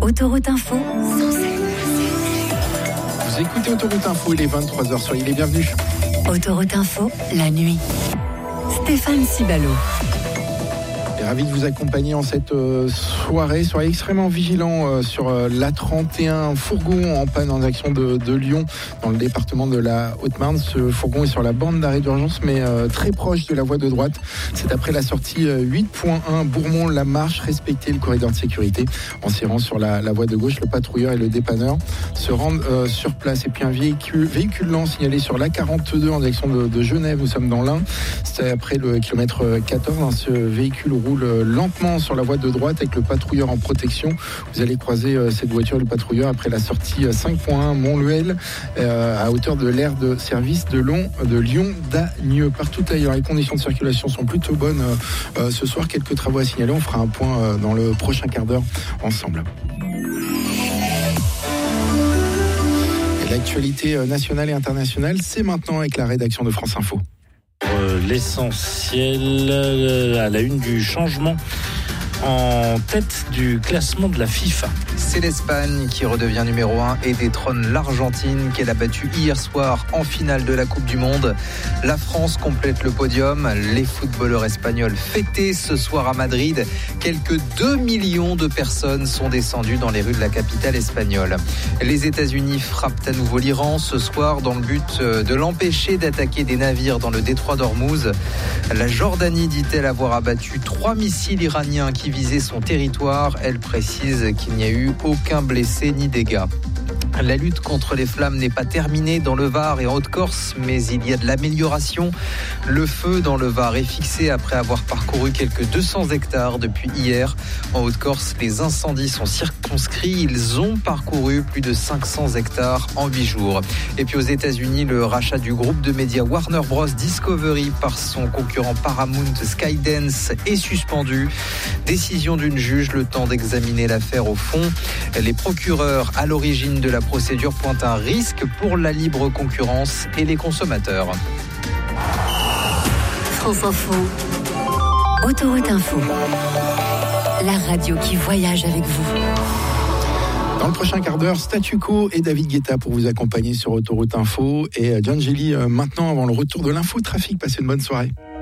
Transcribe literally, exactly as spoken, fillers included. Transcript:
Autoroute Info. Vous écoutez Autoroute Info, il est vingt-trois heures, soyez les bienvenus. Autoroute Info, la nuit. Stéphane Cibalo. Ravi de vous accompagner en cette euh, soirée. Soyez extrêmement vigilants euh, sur euh, l'A trente et un, fourgon en panne en direction de, de Lyon, dans le département de la Haute-Marne. Ce fourgon est sur la bande d'arrêt d'urgence, mais euh, très proche de la voie de droite. C'est après la sortie euh, huit point un, Bourmont-la-Marche. Respectez le corridor de sécurité en s'irrant sur la, la voie de gauche. Le patrouilleur et le dépanneur se rendent euh, sur place. Et puis un véhicule, véhicule lent signalé sur l'A quarante-deux en direction de, de Genève. Nous sommes dans l'Ain. C'est après le kilomètre quatorze. Dans ce véhicule roule lentement sur la voie de droite avec le patrouilleur en protection. Vous allez croiser cette voiture, le patrouilleur, après la sortie cinq point un Montluel, euh, à hauteur de l'aire de service de, Long, de Lyon-Dagneux. Partout ailleurs, les conditions de circulation sont plutôt bonnes euh, ce soir. Quelques travaux à signaler. On fera un point euh, dans le prochain quart d'heure ensemble. Et l'actualité nationale et internationale, c'est maintenant avec la rédaction de France Info. L'essentiel à la une du changement en tête du classement de la FIFA. C'est l'Espagne qui redevient numéro un et détrône l'Argentine qu'elle a battue hier soir en finale de la Coupe du Monde. La France complète le podium. Les footballeurs espagnols fêtés ce soir à Madrid. Quelques deux millions de personnes sont descendues dans les rues de la capitale espagnole. Les États-Unis frappent à nouveau l'Iran ce soir dans le but de l'empêcher d'attaquer des navires dans le détroit d'Ormuz. La Jordanie dit-elle avoir abattu trois missiles iraniens qui visaient son territoire. Elle précise qu'il n'y a eu aucun blessé ni dégâts. La lutte contre les flammes n'est pas terminée dans le Var et en Haute-Corse, mais il y a de l'amélioration. Le feu dans le Var est fixé après avoir parcouru quelques deux cents hectares depuis hier. En Haute-Corse, les incendies sont circonscrits. Ils ont parcouru plus de cinq cents hectares en huit jours. Et puis aux États-Unis, le rachat du groupe de médias Warner Bros. Discovery par son concurrent Paramount Skydance est suspendu. Décision d'une juge, le temps d'examiner l'affaire au fond. Les procureurs à l'origine de la procédure pointe un risque pour la libre concurrence et les consommateurs. France Info. Autoroute Info. La radio qui voyage avec vous. Dans le prochain quart d'heure, Statu Quo et David Guetta pour vous accompagner sur Autoroute Info. Et John Gelly maintenant avant le retour de l'info trafic. Passez une bonne soirée.